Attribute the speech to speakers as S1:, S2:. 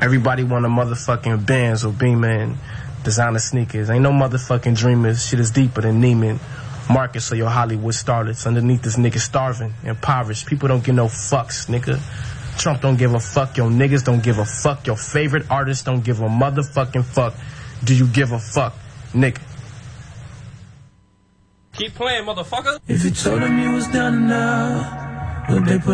S1: Everybody want a motherfucking Benz or Beamer and designer sneakers. Ain't no motherfucking dreamers. Shit is deeper than Neiman Marcus or your Hollywood starlets. Underneath this nigga starving, impoverished. People don't give no fucks, nigga. Trump don't give a fuck. Your niggas don't give a fuck. Your favorite artists don't give a motherfucking fuck. Do you give a fuck, nigga?
S2: Keep playing, motherfucker.
S3: If you told them you was down and out, would they put